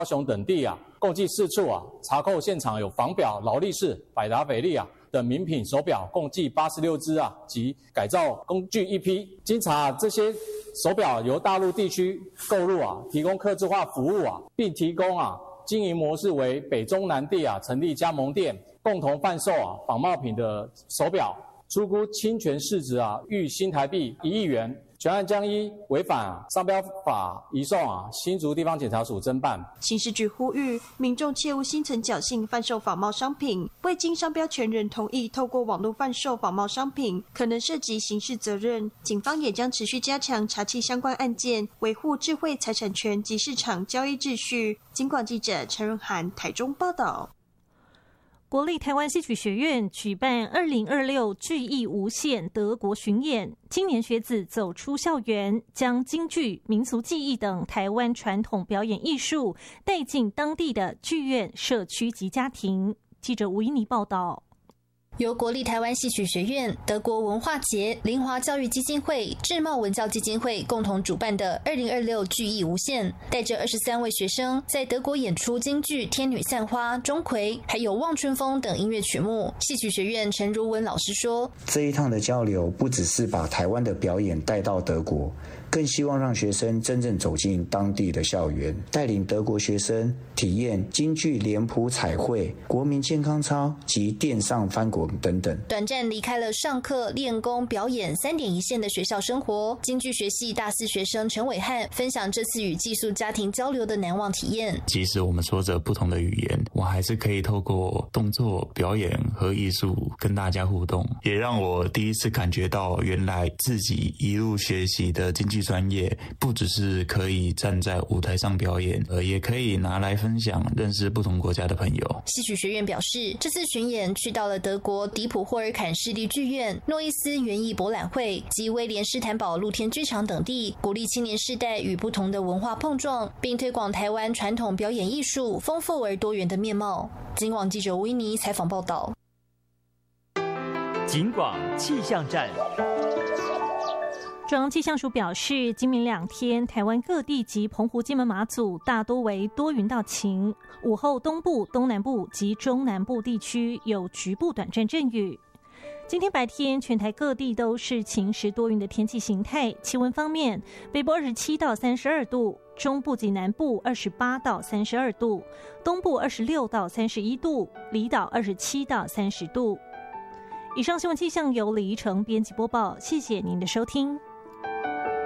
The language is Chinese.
高雄等地共计4处查扣现场有仿表、劳力士、百达翡丽等名品手表共计86只及改造工具1批。经查这些手表由大陆地区购入提供客制化服务并提供经营模式为北中南地成立加盟店，共同贩售仿冒品的手表，初估侵权市值逾新台币1亿元。全案将依违反商标法移送新竹地方检察署侦办。 刑事局呼吁民众切勿心存侥幸贩售仿冒商品，未经商标权人同意透过网络贩售仿冒商品，可能涉及刑事责任。警方也将持续加强查缉相关案件，维护智慧财产权及市场交易秩序。警广记者陈润涵台中报道。 国立台湾戏曲学院举办2026剧艺无限德国巡演，青年学子走出校园，将京剧、民俗技艺等台湾传统表演艺术带进当地的剧院、社区及家庭。记者吴依妮报道。 由国立台湾戏曲学院、德国文化节、林华教育基金会、智茂文教基金会共同主办的2026剧艺无限，带着23位学生在德国演出京剧《天女散花》、钟馗，还有《望春风》等音乐曲目。戏曲学院陈如文老师说：“ 这一趟的交流不只是把台湾的表演带到德国，更希望让学生真正走进当地的校园，带领德国学生体验京剧脸谱彩绘、国民健康操及垫上翻滚等等。 短暂离开了上课、练功、表演3点一线的学校生活，京剧学系大4学生陈伟汉分享这次与寄宿家庭交流的难忘体验。 即使我们说着不同的语言，我还是可以透过动作、表演和艺术跟大家互动，也让我第一次感觉到原来自己一路学习的京剧专业不只是可以站在舞台上表演，也可以拿来分享，认识不同国家的朋友。 戏曲学院表示，这次巡演去到了德国迪普霍尔坎市立剧院、诺伊斯园艺博览会及威廉斯坦堡露天剧场等地，鼓励青年世代与不同的文化碰撞，并推广台湾传统表演艺术丰富而多元的面貌。警广记者吴依妮采访报道。 警广气象站。 中央气象署表示，今明2天，台湾各地及澎湖、金门、马祖大多为多云到晴，午后东部、东南部及中南部地区有局部短暂阵雨。今天白天，全台各地都是晴时多云的天气形态。气温方面，北部27到32度，中部及南部28到32度，东部26到31度，离岛27到30度。以上新闻气象由李怡成编辑播报，谢谢您的收听。